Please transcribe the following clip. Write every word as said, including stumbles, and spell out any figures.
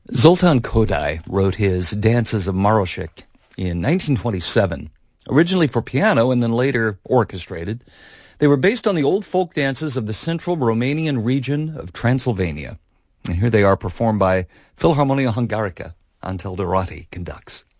Zoltan Kodály wrote his Dances of Marošík in nineteen twenty-seven, originally for piano and then later orchestrated. They were based on the old folk dances of the central Romanian region of Transylvania. And here they are performed by Philharmonia Hungarica. Antal Dorati conducts.